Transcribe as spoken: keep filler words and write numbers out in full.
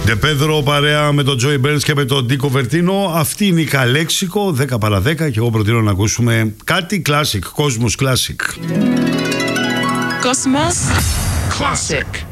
Ντεπέδρο παρέα με τον Τζόι Μπέρνς και με τον Ντίκο Βερτίνο. Αυτή είναι η Καλέξικο, δέκα παρά δέκα, και εγώ προτείνω να ακούσουμε κάτι classic, Cosmos Classic. Cosmos Classic.